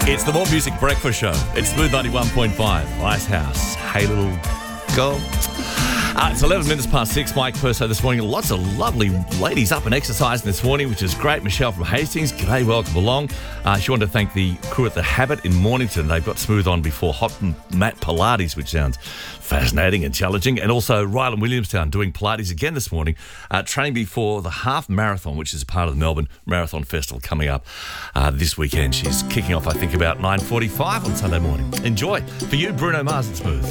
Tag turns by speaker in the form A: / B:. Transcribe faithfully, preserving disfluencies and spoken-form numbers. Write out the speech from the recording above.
A: It's the More Music Breakfast Show. It's Smooth ninety-one point five. Icehouse. Hey, little girl. Uh, it's eleven minutes past six. Mike Perso this morning. Lots of lovely ladies up and exercising this morning, which is great. Michelle from Hastings. G'day, welcome along. Uh, she wanted to thank the crew at The Habit in Mornington. They've got Smooth on before hot mat Pilates, which sounds fascinating and challenging. And also Ryland Williamstown doing Pilates again this morning, uh, training before the half marathon, which is a part of the Melbourne Marathon Festival coming up uh, this weekend. She's kicking off, I think, about nine forty-five on Sunday morning. Enjoy. For you, Bruno Mars and Smooth.